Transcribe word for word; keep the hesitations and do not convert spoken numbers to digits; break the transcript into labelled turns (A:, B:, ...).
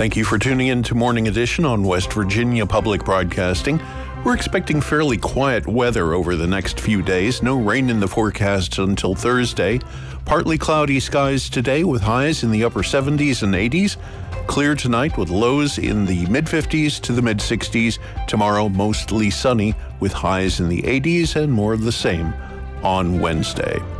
A: Thank you for tuning in to Morning Edition on West Virginia Public Broadcasting. We're expecting fairly quiet weather over the next few days. No rain in the forecast until Thursday. Partly cloudy skies today with highs in the upper seventies and eighties. Clear tonight with lows in the mid-fifties to the mid-sixties. Tomorrow, mostly sunny with highs in the eighties and more of the same on Wednesday.